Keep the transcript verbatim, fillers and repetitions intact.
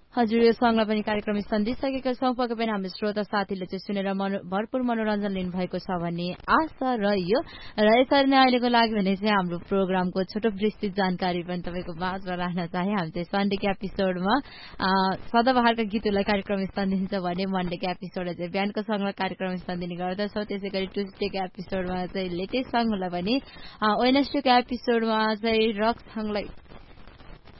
हजुर यो सँगलाई पनि कार्यक्रम सन्दिसकेका छौँ। पक्कै पनि हाम्रो श्रोता साथीले चाहिँ सुनेर मनो भरपूर मनोरञ्जन लिनुभएको छ भन्ने आशा रह्यो र यसरी नै अहिलेको लागि भने चाहिँ हाम्रो प्रोग्रामको छोटो विस्तृत जानकारी पनि तपाईँको माझमा राख्न चाहे। हामी चाहिँ सन्डेको एपिसोडमा सदाबहारका गीतहरूलाई कार्यक्रम स्थान दिन्छ भने मन्डेको एपिसोडमा चाहिँ बिहानको सँगलाई कार्यक्रम स्थान दिने गर्दछौँ। त्यसै गरी ट्युसडेको एपिसोडमा चाहिँ लेटेस्ट सङ्गलाई पनि वेडनेसडेको एपिसोडमा चाहिँ रक सङ्गलाई